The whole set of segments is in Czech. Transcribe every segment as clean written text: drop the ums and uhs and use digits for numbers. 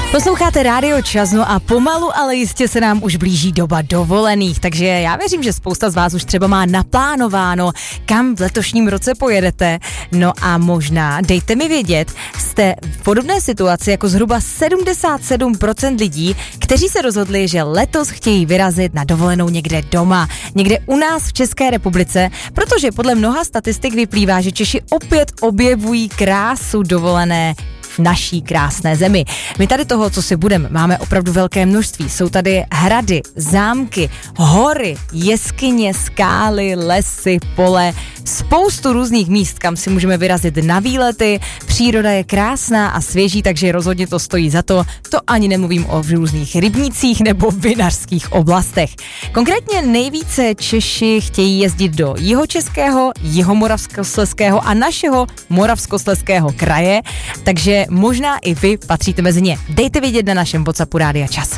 Posloucháte Rádio Čas, no a pomalu, ale jistě se nám už blíží doba dovolených, takže já věřím, že spousta z vás už třeba má naplánováno, kam v letošním roce pojedete. No a možná, dejte mi vědět, jste v podobné situaci jako zhruba 77% lidí, kteří se rozhodli, že letos chtějí vyrazit na dovolenou někde doma, někde u nás v České republice, protože podle mnoha statistik vyplývá, že Češi opět objevují krásu dovolené v naší krásné zemi. My tady toho, co si budeme, máme opravdu velké množství. Jsou tady hrady, zámky, hory, jeskyně, skály, lesy, pole, spoustu různých míst, kam si můžeme vyrazit na výlety. Příroda je krásná a svěží, takže rozhodně to stojí za to. To ani nemluvím o různých rybnících nebo vinařských oblastech. Konkrétně nejvíce Češi chtějí jezdit do Jihočeského, Jihomoravskoslezského a našeho Moravskoslezského kraje, takže možná i vy patříte mezi ně. Dejte vědět na našem WhatsAppu Rádia Čas.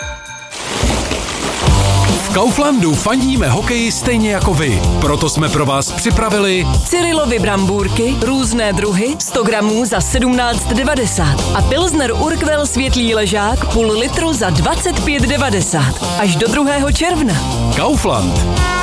V Kauflandu fandíme hokeji stejně jako vy. Proto jsme pro vás připravili Cyrilovy brambůrky, různé druhy, 100 gramů za 17,90 a Pilsner Urquell světlý ležák půl litru za 25,90 až do 2. června. Kaufland.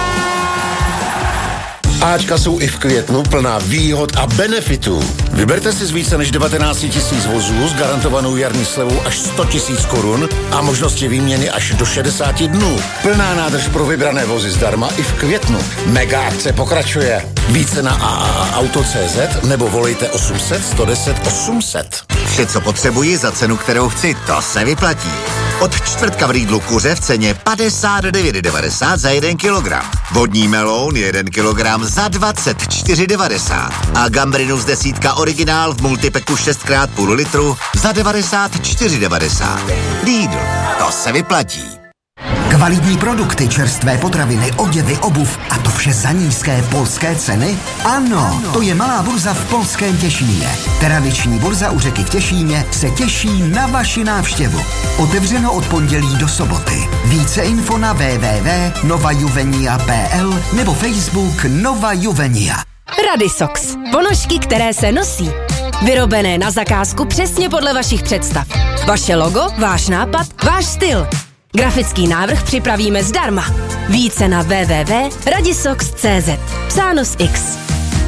Ačka jsou i v květnu plná výhod a benefitů. Vyberte si z více než 19 000 vozů s garantovanou jarní slevou až 100 000 korun a možnosti výměny až do 60 dnů. Plná nádrž pro vybrané vozy zdarma i v květnu. Mega akce pokračuje. Více na AAAuto.cz nebo volejte 800 110 800. Vše, co potřebuji za cenu, kterou chci, to se vyplatí. Od čtvrtka v Lidlu kuře v ceně 59,90 za 1 kilogram. Vodní meloun 1 kilogram za 24,90. A gambrinus desítka originál v multipeku 6x půl litru za 94,90. Lidl, to se vyplatí. Kvalitní produkty, čerstvé potraviny, oděvy, obuv a to vše za nízké polské ceny? Ano, to je malá burza v polském Těšíně. Tradiční burza u řeky v Těšíně se těší na vaši návštěvu. Otevřeno od pondělí do soboty. Více info na www.novajuvenia.pl nebo Facebook Nova Juvenia. Radisox. Ponožky, které se nosí. Vyrobené na zakázku přesně podle vašich představ. Vaše logo, váš nápad, váš styl. Grafický návrh připravíme zdarma. Více na www.radisox.cz. Psáno s X.